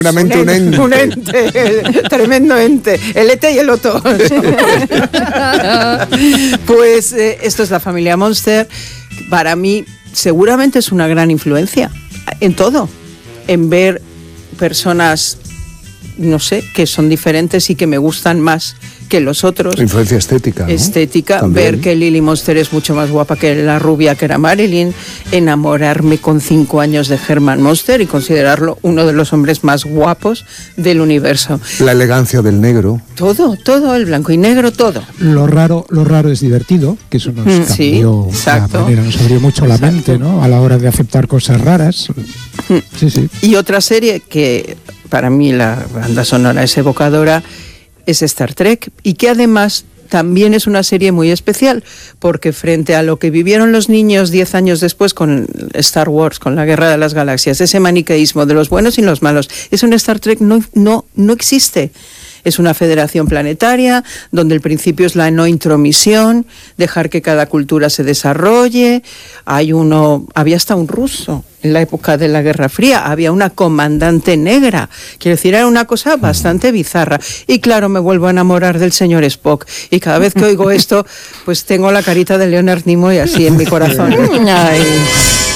Un ente. Un ente, tremendo ente, el ete y el oto. Pues esto es la familia Monster. Para mí seguramente es una gran influencia en todo, en ver personas, no sé, que son diferentes y que me gustan más que los otros. Influencia estética, ¿no? Estética, También. ver que Lily Monster es mucho más guapa que la rubia que era Marilyn, enamorarme con 5 años de Herman Monster y considerarlo uno de los hombres más guapos del universo. La elegancia del negro. Todo, el blanco y negro, todo. Lo raro es divertido, que eso nos cambió la manera, nos abrió mucho la mente, ¿no? A la hora de aceptar cosas raras. Sí. Y otra serie que para mí la banda sonora es evocadora es Star Trek, y que además también es una serie muy especial, porque frente a lo que vivieron los niños 10 años después con Star Wars, con la Guerra de las Galaxias, ese maniqueísmo de los buenos y los malos, eso en Star Trek no existe. Es una federación planetaria donde el principio es la no intromisión, dejar que cada cultura se desarrolle. Había hasta un ruso en la época de la Guerra Fría, había una comandante negra. Quiero decir, era una cosa bastante bizarra. Y claro, me vuelvo a enamorar del señor Spock. Y cada vez que oigo esto, pues tengo la carita de Leonard Nimoy así en mi corazón. Ay.